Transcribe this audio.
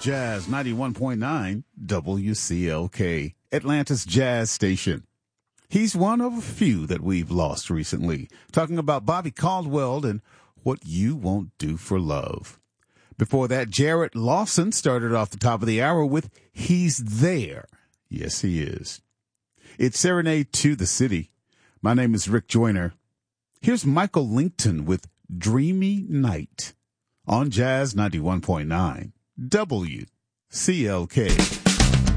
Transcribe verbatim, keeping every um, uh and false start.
Jazz ninety-one point nine W C L K, Atlanta's jazz station. He's one of a few that we've lost recently, talking about Bobby Caldwell and What You Won't Do for Love. Before that, Jarrett Lawson started off the top of the hour with He's There. Yes, he is. It's Serenade to the City. My name is Rick Joyner. Here's Michael Lington with Dreamy Night on Jazz ninety-one point nine W C L K.